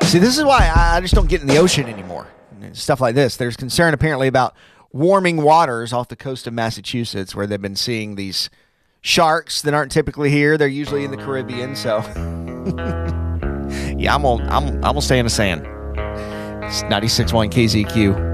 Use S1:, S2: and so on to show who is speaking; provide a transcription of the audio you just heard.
S1: See, this is why I just don't get in the ocean anymore. Stuff like this. There's concern apparently about warming waters off the coast of Massachusetts, where they've been seeing these sharks that aren't typically here. They're usually in the Caribbean. So, yeah, I'm gonna stay in the sand. It's 96.1 KZQ.